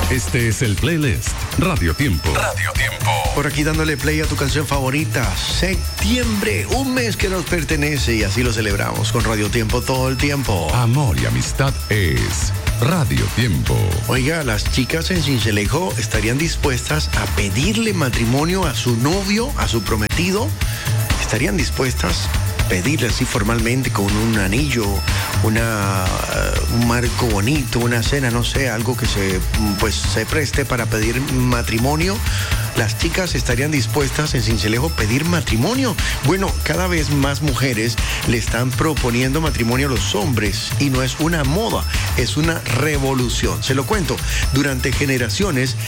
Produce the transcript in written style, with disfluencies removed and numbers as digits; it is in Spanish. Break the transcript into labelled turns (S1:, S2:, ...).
S1: Este es el playlist Radio Tiempo.
S2: Radio Tiempo.
S3: Por aquí dándole play a tu canción favorita, septiembre, un mes que nos pertenece y así lo celebramos con Radio Tiempo todo el tiempo.
S1: Amor y amistad es Radio Tiempo.
S3: Oiga, las chicas en Sincelejo estarían dispuestas a pedirle matrimonio a su novio, a su prometido. Estarían dispuestas a pedirle así formalmente con un anillo, un marco bonito, una cena, no sé, algo que se preste para pedir matrimonio. Las chicas estarían dispuestas en Sincelejo a pedir matrimonio. Bueno, cada vez más mujeres le están proponiendo matrimonio a los hombres y no es una moda, es una revolución. Se lo cuento, durante generaciones